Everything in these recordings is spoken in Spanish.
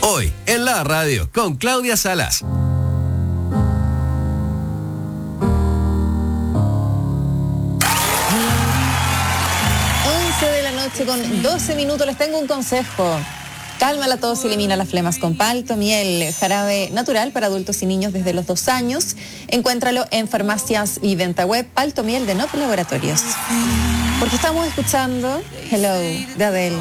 Hoy en la radio con Claudia Salas. 11 de la noche con 12 minutos. Les tengo un consejo. Calma la tos y elimina las flemas con Palto Miel, jarabe natural para adultos y niños desde los 2 años. Encuéntralo en farmacias y venta web. Palto Miel de Nop Laboratorios. Porque estamos escuchando Hello de Adele.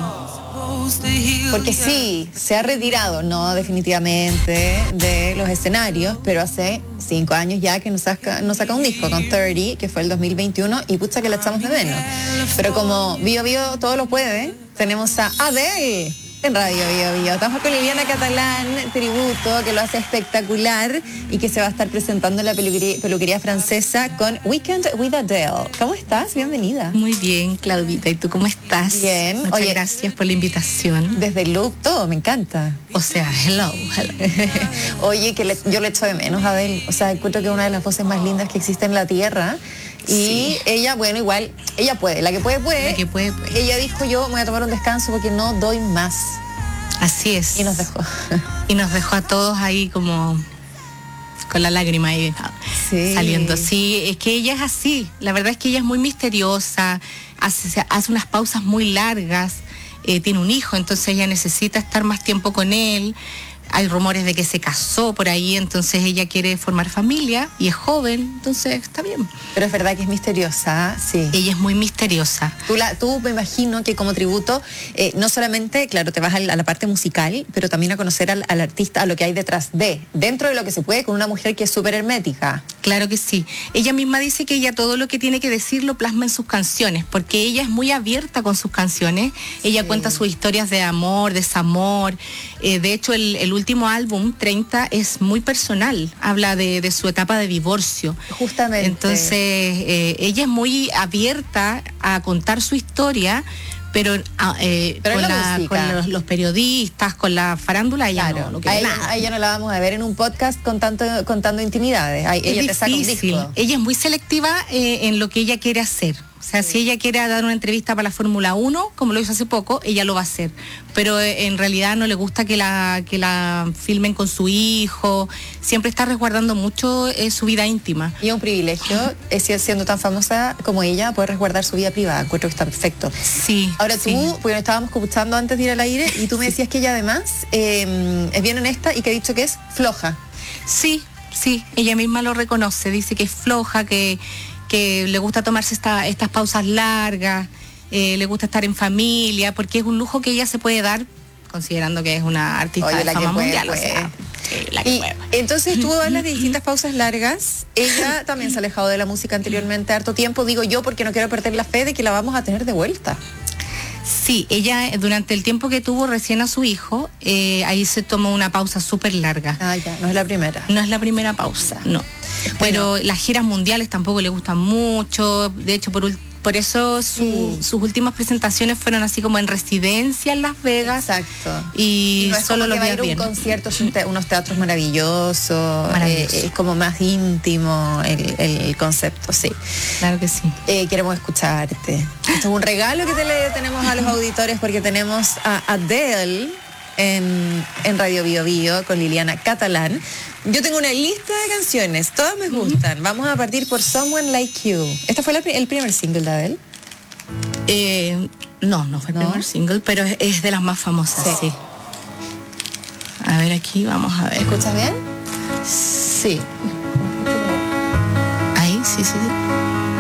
Porque sí, se ha retirado, no definitivamente de los escenarios, pero hace 5 años ya que nos saca un disco con 30, que fue el 2021, y pucha que la echamos de menos. Pero como Bio Bio todo lo puede, tenemos a Adele en Radio Bio Bio. Estamos con Liliana Catalán, tributo, que lo hace espectacular y que se va a estar presentando en la peluquería francesa con Weekend with Adele. ¿Cómo estás? Bienvenida. Muy bien, Claudita. ¿Y tú cómo estás? Bien. Muchas gracias por la invitación. Desde el look, todo, me encanta. O sea, hello. Oye, que yo le echo de menos a Adele. O sea, encuentro que es una de las voces más lindas que existe en la tierra. Y sí. Ella, bueno, igual, ella puede. La que puede. La que puede. Ella dijo, yo me voy a tomar un descanso porque no doy más. Así es. Y nos dejó. Y nos dejó a todos ahí como con la lágrima ahí saliendo. Sí, es que ella es así. La verdad es que ella es muy misteriosa, hace unas pausas muy largas, tiene un hijo, entonces ella necesita estar más tiempo con él. Hay rumores de que se casó por ahí, entonces ella quiere formar familia y es joven, entonces está bien. Pero es verdad que es misteriosa, sí. Ella es muy misteriosa. Tú me imagino que como tributo, no solamente, claro, te vas a la parte musical, pero también a conocer al artista, a lo que hay dentro de lo que se puede, con una mujer que es súper hermética. Claro que sí. Ella misma dice que ella todo lo que tiene que decir lo plasma en sus canciones, porque ella es muy abierta con sus canciones. Ella cuenta sus historias de amor, desamor. De hecho, el último álbum, 30, es muy personal. Habla de su etapa de divorcio. Justamente. Entonces, ella es muy abierta a contar su historia, pero con los periodistas, con la farándula, ella claro, no quiere nada. A ella no la vamos a ver en un podcast contando intimidades. Ella te saca un disco. Ella es muy selectiva en lo que ella quiere hacer. O sea, si ella quiere dar una entrevista para la Fórmula 1, como lo hizo hace poco, ella lo va a hacer. Pero en realidad no le gusta que la filmen con su hijo. Siempre está resguardando mucho su vida íntima. Y es un privilegio, siendo tan famosa como ella, poder resguardar su vida privada. Encuentro que está perfecto. Sí. Ahora tú, porque nos estábamos escuchando antes de ir al aire, y tú me decías que ella además es bien honesta y que ha dicho que es floja. Sí, ella misma lo reconoce. Dice que es floja, que le gusta tomarse estas pausas largas, le gusta estar en familia, porque es un lujo que ella se puede dar, considerando que es una artista de fama mundial. O sea, la que puede. Entonces tú hablas de distintas pausas largas. Ella también se ha alejado de la música anteriormente harto tiempo, digo yo, porque no quiero perder la fe de que la vamos a tener de vuelta. Sí, ella durante el tiempo que tuvo recién a su hijo, ahí se tomó una pausa súper larga. Ah, ya, no es la primera. No es la primera pausa, no. Pero las giras mundiales tampoco le gustan mucho. De hecho, por eso sus últimas presentaciones fueron así como en residencia en Las Vegas. Exacto. Y no es solo como los que va a ir días un concierto, unos teatros maravillosos. Maravilloso. Es como más íntimo el concepto, sí. Claro que sí. Queremos escucharte. Esto es un regalo que tenemos a los auditores, porque tenemos a Adele en Radio Bio Bio con Liliana Catalán. Yo tengo una lista de canciones, todas me gustan. Vamos a partir por Someone Like You. ¿Este fue el primer single de Adele? No fue el primer single, pero es de las más famosas, sí. A ver, aquí vamos a ver. ¿Escuchas bien? Sí. Ahí, sí.